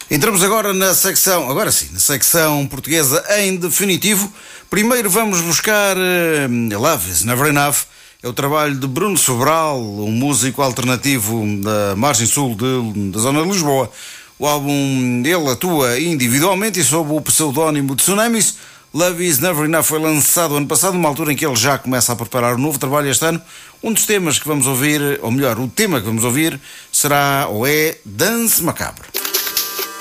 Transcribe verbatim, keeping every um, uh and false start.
Entramos agora na secção, agora sim, na secção portuguesa em definitivo. Primeiro vamos buscar uh, Love is Never Enough. É o trabalho de Bruno Sobral, um músico alternativo da margem sul de, da zona de Lisboa. O álbum, ele atua individualmente e sob o pseudónimo de Tsunamis. Love is Never Enough foi lançado ano passado, numa altura em que ele já começa a preparar um novo trabalho este ano. Um dos temas que vamos ouvir, ou melhor, o tema que vamos ouvir será ou é Dance Macabre.